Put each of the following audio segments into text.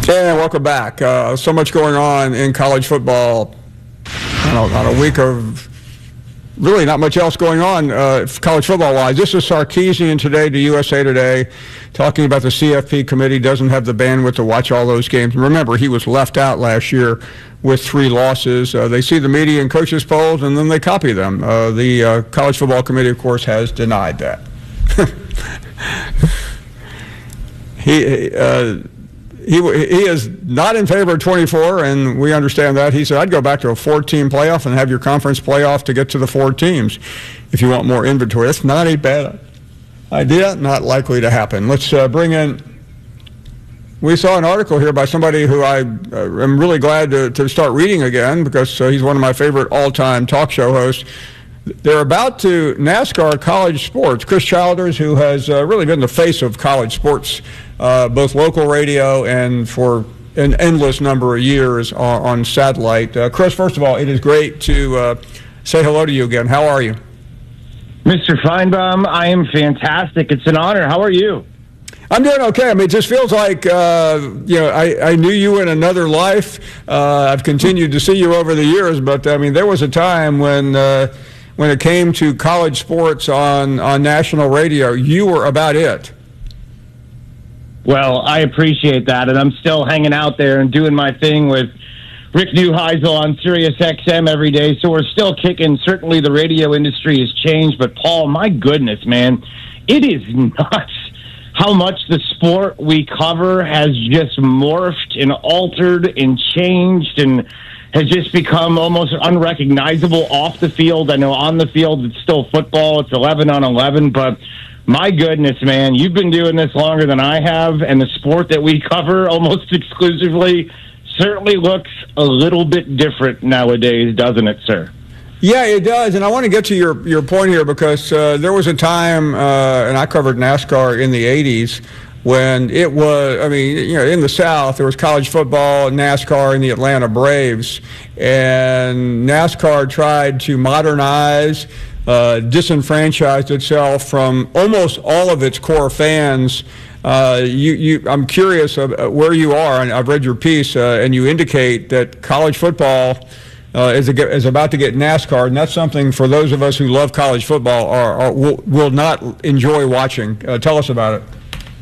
And welcome back. So much going on in college football on a week of really not much else going on college football-wise. This is Sarkisian today to USA Today talking about the CFP committee doesn't have the bandwidth to watch all those games. And remember, he was left out last year with 3 losses. They see the media and coaches polls, and then they copy them. The College Football Committee, of course, has denied that. He is not in favor of 24, and we understand that. He said, I'd go back to a 4-team playoff and have your conference playoff to get to the 4 teams if you want more inventory. That's not a bad idea, not likely to happen. Let's bring in, we saw an article here by somebody who I am really glad to start reading again because he's one of my favorite all-time talk show hosts. They're about to NASCAR college sports. Chris Childers, who has really been the face of college sports, both local radio and for an endless number of years on satellite. Chris, first of all, it is great to say hello to you again. How are you? Mr. Feinbaum, I am fantastic. It's an honor. How are you? I'm doing okay. I mean, it just feels like, I knew you in another life. I've continued to see you over the years, but, I mean, there was a time when it came to college sports on national radio, you were about it. Well, I appreciate that, and I'm still hanging out there and doing my thing with Rick Neuheisel on Sirius XM every day, so we're still kicking. Certainly the radio industry has changed, but Paul, my goodness, man, it is nuts how much the sport we cover has just morphed and altered and changed and has just become almost unrecognizable off the field. I know on the field it's still football, it's 11 on 11, but my goodness, man, you've been doing this longer than I have, and the sport that we cover almost exclusively certainly looks a little bit different nowadays, doesn't it, sir? Yeah, it does, and I want to get to your point here because there was a time, and I covered NASCAR in the 80s, when it was, I mean, in the South, there was college football, NASCAR, and the Atlanta Braves, and NASCAR tried to modernize, disenfranchised itself from almost all of its core fans. I'm curious where you are, and I've read your piece, and you indicate that college football is about to get NASCAR, and that's something for those of us who love college football will not enjoy watching. Tell us about it.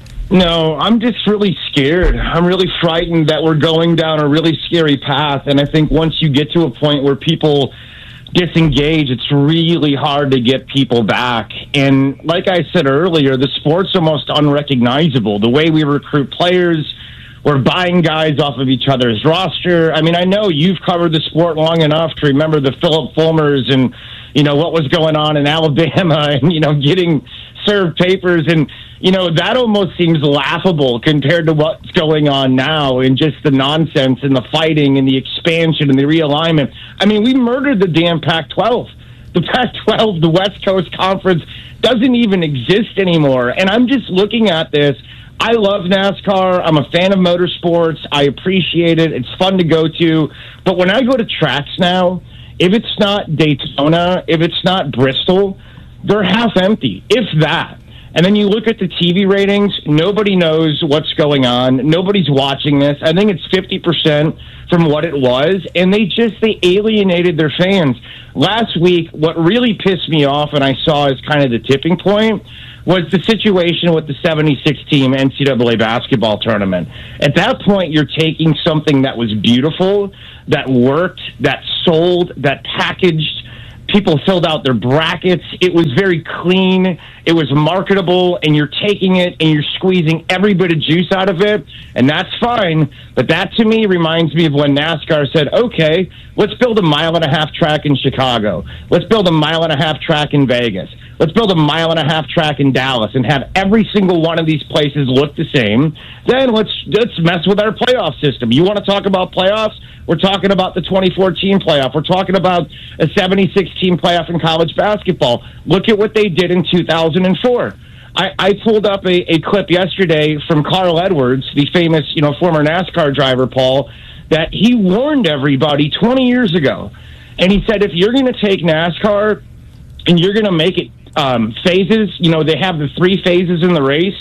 No, I'm just really scared. I'm really frightened that we're going down a really scary path, and I think once you get to a point where people disengage, it's really hard to get people back. And like I said earlier, the sport's almost unrecognizable. The way we recruit players, we're buying guys off of each other's roster. I mean, I know you've covered the sport long enough to remember the Philip Fulmers and, what was going on in Alabama and, getting served papers. And, that almost seems laughable compared to what's going on now and just the nonsense and the fighting and the expansion and the realignment. I mean, we murdered the damn Pac-12. The Pac-12, the West Coast Conference, doesn't even exist anymore. And I'm just looking at this. I love NASCAR. I'm a fan of motorsports. I appreciate it. It's fun to go to. But when I go to tracks now, if it's not Daytona, if it's not Bristol, they're half empty, if that. And then you look at the TV ratings, nobody knows what's going on. Nobody's watching this. I think it's 50% from what it was, and they alienated their fans. Last week, what really pissed me off, and I saw as kind of the tipping point, was the situation with the 76-team NCAA basketball tournament. At that point, you're taking something that was beautiful, that worked, that sold, that packaged. People filled out their brackets. It was very clean. It was marketable, and you're taking it and you're squeezing every bit of juice out of it, and that's fine. But that, to me, reminds me of when NASCAR said, okay, let's build a 1.5-mile track in Chicago. Let's build a 1.5-mile track in Vegas. Let's build a 1.5-mile track in Dallas and have every single one of these places look the same. Then let's mess with our playoff system. You want to talk about playoffs? We're talking about the 24-team playoff. We're talking about a 76-team playoff in college basketball. Look at what they did in 2004. I pulled up a clip yesterday from Carl Edwards, the famous, former NASCAR driver, Paul, that he warned everybody 20 years ago. And he said, if you're going to take NASCAR and you're going to make it phases, they have the 3 phases in the race.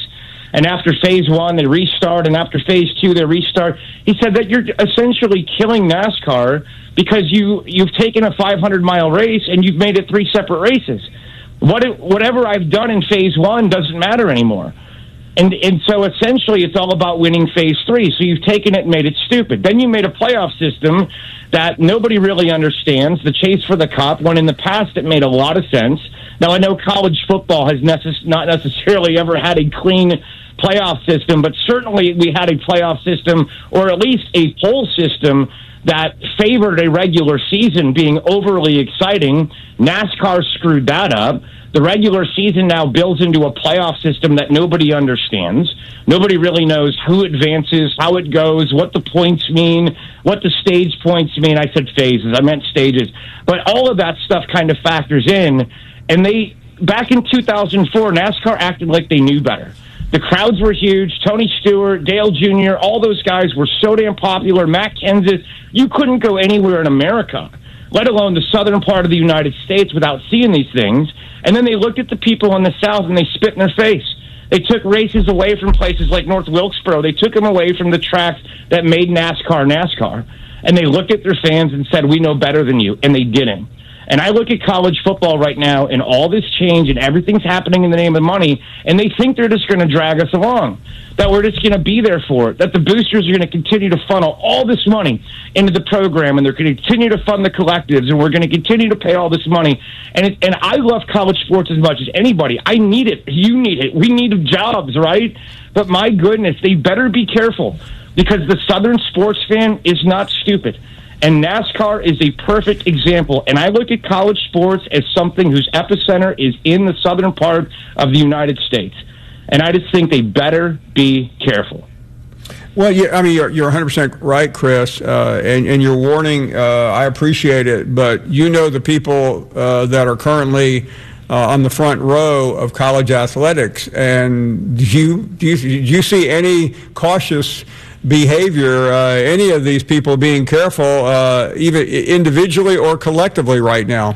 and after phase 1 they restart, and after phase 2 they restart. He said that you're essentially killing NASCAR because you've taken a 500-mile race and you've made it 3 separate races. Whatever I've done in phase 1 doesn't matter anymore. And so essentially it's all about winning phase 3. So you've taken it and made it stupid. Then you made a playoff system that nobody really understands, the chase for the cup, when in the past it made a lot of sense. Now, I know college football has not necessarily ever had a clean playoff system, but certainly we had a playoff system, or at least a poll system, that favored a regular season being overly exciting. NASCAR screwed that up. The regular season now builds into a playoff system that nobody understands. Nobody really knows who advances, how it goes, what the points mean, what the stage points mean. I said phases, I meant stages. But all of that stuff kind of factors in. And back in 2004, NASCAR acted like they knew better. The crowds were huge. Tony Stewart, Dale Jr., all those guys were so damn popular. Matt Kenseth, you couldn't go anywhere in America, let alone the southern part of the United States, without seeing these things. And then they looked at the people in the South and they spit in their face. They took races away from places like North Wilkesboro. They took them away from the tracks that made NASCAR. And they looked at their fans and said, we know better than you. And they didn't. And I look at college football right now, and all this change and everything's happening in the name of money, and they think they're just going to drag us along, that we're just going to be there for it, that the boosters are going to continue to funnel all this money into the program, and they're going to continue to fund the collectives, and we're going to continue to pay all this money. And I love college sports as much as anybody. I need it. You need it. We need jobs, right? But my goodness, they better be careful, because the Southern sports fan is not stupid. And NASCAR is a perfect example. And I look at college sports as something whose epicenter is in the southern part of the United States. And I just think they better be careful. Well, yeah, I mean, you're 100% right, Chris, and your warning, I appreciate it. But you know the people that are currently on the front row of college athletics, and do you see any cautious behavior, any of these people being careful, even individually or collectively right now?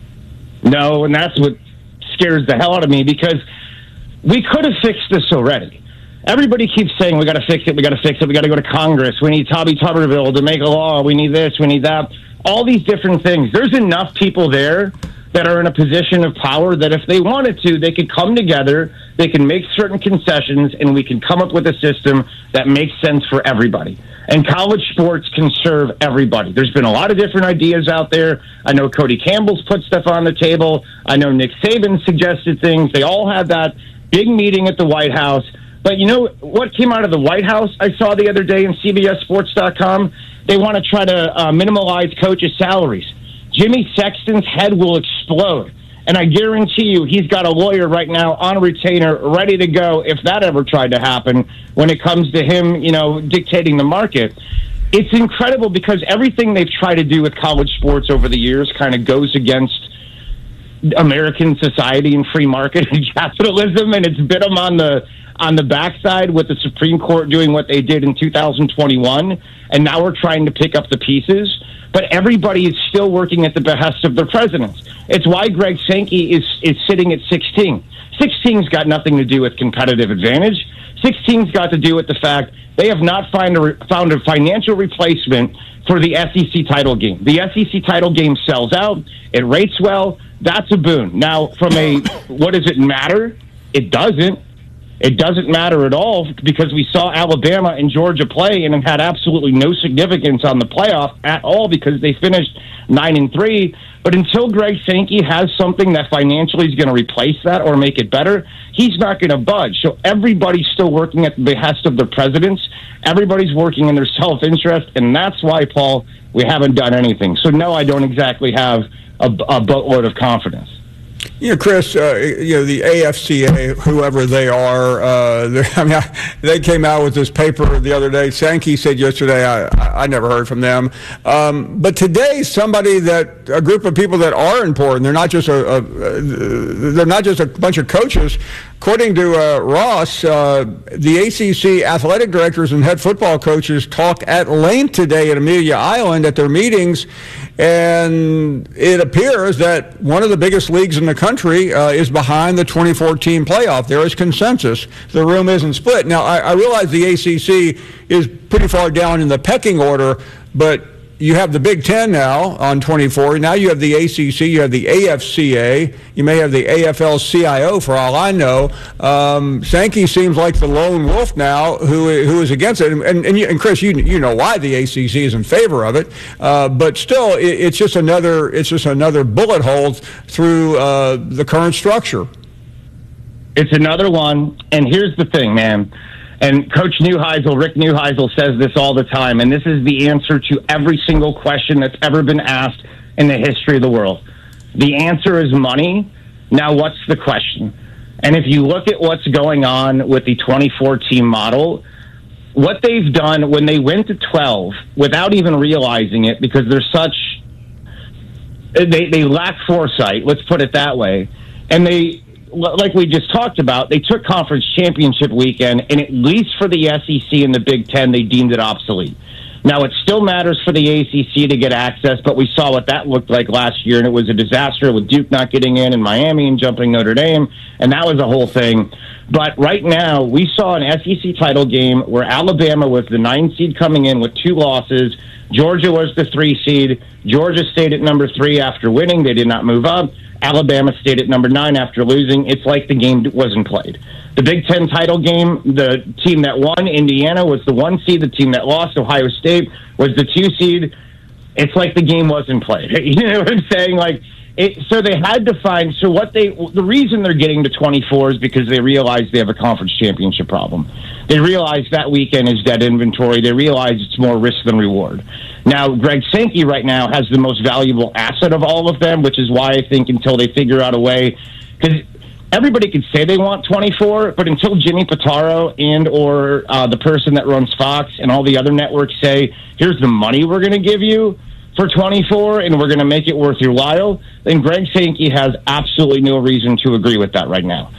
No, and that's what scares the hell out of me, because we could have fixed this already. Everybody keeps saying, we got to fix it, we got to fix it, we got to go to Congress, we need Tommy Tuberville to make a law, we need this, we need that, all these different things. There's enough people there that are in a position of power that if they wanted to, they could come together, they can make certain concessions, and we can come up with a system that makes sense for everybody. And college sports can serve everybody. There's been a lot of different ideas out there. I know Cody Campbell's put stuff on the table. I know Nick Saban suggested things. They all had that big meeting at the White House. But you know what came out of the White House I saw the other day in CBSSports.com? They want to try to minimalize coaches' salaries. Jimmy Sexton's head will explode. And I guarantee you he's got a lawyer right now on retainer ready to go if that ever tried to happen when it comes to him, dictating the market. It's incredible because everything they've tried to do with college sports over the years kind of goes against American society and free market and capitalism, and it's bit them on the backside with the Supreme Court doing what they did in 2021, and now we're trying to pick up the pieces. But everybody is still working at the behest of their presidents. It's why Greg Sankey is sitting at 16. 16's got nothing to do with competitive advantage. 16's got to do with the fact they have not found a financial replacement for the SEC title game. The SEC title game sells out. It rates well. That's a boon. Now, from a what does it matter? It doesn't. It doesn't matter at all because we saw Alabama and Georgia play and it had absolutely no significance on the playoff at all because they finished 9-3. But until Greg Sankey has something that financially is going to replace that or make it better, he's not going to budge. So everybody's still working at the behest of the presidents. Everybody's working in their self-interest, and that's why, Paul, we haven't done anything. So, no, I don't exactly have a boatload of confidence. Chris, the AFCA, whoever they are, they came out with this paper the other day. Sankey said yesterday, I never heard from them. But today, a group of people that are important, they're not just a bunch of coaches. According to Ross, the ACC athletic directors and head football coaches talk at length today at Amelia Island at their meetings, and it appears that one of the biggest leagues in the country is behind the 2014 playoff. There is consensus. The room isn't split. Now, I realize the ACC is pretty far down in the pecking order, but you have the Big Ten now on 24. Now you have the ACC, you have the AFCA, you may have the AFL-CIO for all I know. Sankey seems like the lone wolf now who is against it. And Chris, you know why the ACC is in favor of it, but still, it's just another bullet hole through the current structure. It's another one, and here's the thing, man. And Coach Neuheisel, Rick Neuheisel, says this all the time, and this is the answer to every single question that's ever been asked in the history of the world. The answer is money. Now, what's the question? And if you look at what's going on with the 2014 model, what they've done when they went to 12, without even realizing it, because they lack foresight, let's put it that way, and like we just talked about, they took conference championship weekend, and at least for the SEC and the Big Ten, they deemed it obsolete. Now, it still matters for the ACC to get access, but we saw what that looked like last year, and it was a disaster with Duke not getting in and Miami and jumping Notre Dame, and that was a whole thing. But right now, we saw an SEC title game where Alabama was the 9 seed coming in with 2 losses. Georgia was the 3 seed. Georgia stayed at number 3 after winning. They did not move up. Alabama stayed at number 9 after losing. It's like the game wasn't played. The Big Ten title game, the team that won, Indiana, was the 1 seed. The team that lost, Ohio State, was the 2 seed. It's like the game wasn't played. You know what I'm saying? So they had to find. So the reason they're getting to 24 is because they realize they have a conference championship problem. They realize that weekend is dead inventory. They realize it's more risk than reward. Now, Greg Sankey right now has the most valuable asset of all of them, which is why I think until they figure out a way, because everybody could say they want 24, but until Jimmy Pitaro and or the person that runs Fox and all the other networks say, here's the money we're going to give you for 24 and we're going to make it worth your while, then Greg Sankey has absolutely no reason to agree with that right now.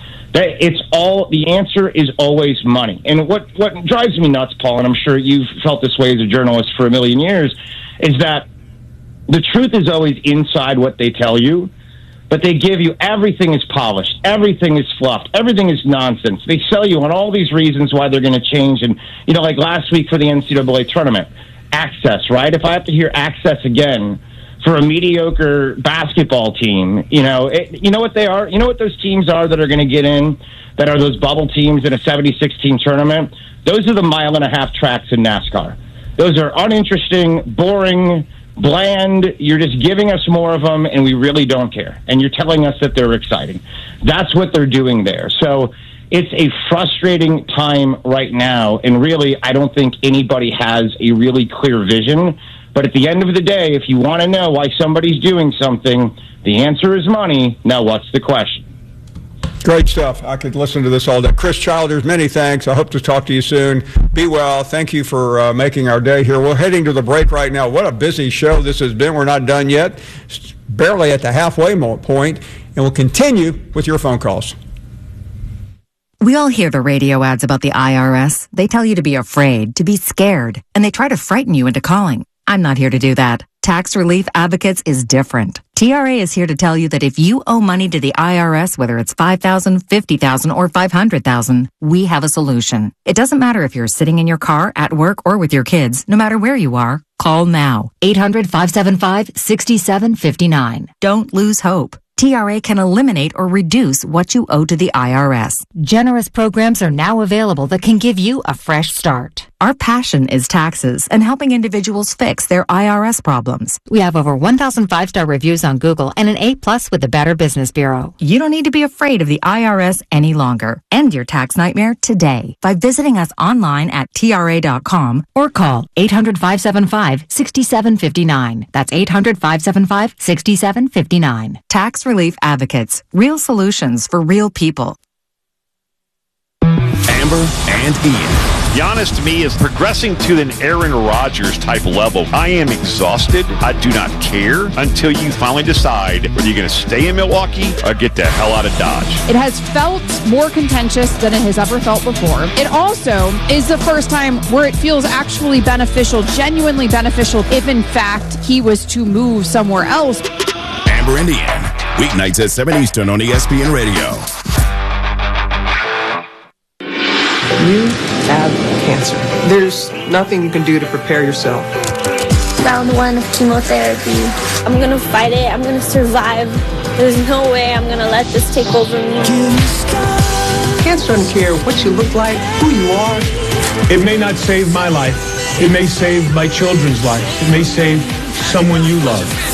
The answer is always money. And what drives me nuts, Paul, and I'm sure you've felt this way as a journalist for a million years, is that the truth is always inside what they tell you, but they give you everything is polished, everything is fluffed, everything is nonsense. They sell you on all these reasons why they're going to change. And, like last week for the NCAA tournament, access, right? If I have to hear access again for a mediocre basketball team, you know what they are? You know what those teams are that are going to get in, that are those bubble teams in a 76-team tournament? Those are the mile-and-a-half tracks in NASCAR. Those are uninteresting, boring, bland. You're just giving us more of them, and we really don't care. And you're telling us that they're exciting. That's what they're doing there. So it's a frustrating time right now, and really, I don't think anybody has a really clear vision. But at the end of the day, if you want to know why somebody's doing something, the answer is money. Now, what's the question? Great stuff. I could listen to this all day. Chris Childers, many thanks. I hope to talk to you soon. Be well. Thank you for making our day here. We're heading to the break right now. What a busy show this has been. We're not done yet. It's barely at the halfway point, and we'll continue with your phone calls. We all hear the radio ads about the IRS. They tell you to be afraid, to be scared, and they try to frighten you into calling. I'm not here to do that. Tax Relief Advocates is different. TRA is here to tell you that if you owe money to the IRS, whether it's $5,000, $50,000, or $500,000, we have a solution. It doesn't matter if you're sitting in your car, at work, or with your kids. No matter where you are, call now. 800-575-6759. Don't lose hope. TRA can eliminate or reduce what you owe to the IRS. Generous programs are now available that can give you a fresh start. Our passion is taxes and helping individuals fix their IRS problems. We have over 1,000 5-star reviews on Google and an A+ with the Better Business Bureau. You don't need to be afraid of the IRS any longer. End your tax nightmare today by visiting us online at TRA.com or call 800-575-6759. That's 800-575-6759. Tax Relief Advocates. Real solutions for real people. Amber and Ian. Giannis, to me, is progressing to an Aaron Rodgers type level. I am exhausted. I do not care until you finally decide whether you're going to stay in Milwaukee or get the hell out of Dodge. It has felt more contentious than it has ever felt before. It also is the first time where it feels actually beneficial, genuinely beneficial, if in fact he was to move somewhere else. Amber and Ian, weeknights at 7 Eastern on ESPN Radio. You have cancer. There's nothing you can do to prepare yourself. Round 1 of chemotherapy. I'm gonna fight it. I'm gonna survive. There's no way I'm gonna let this take over me. Cancer doesn't care what you look like, who you are. It may not save my life. It may save my children's lives. It may save someone you love.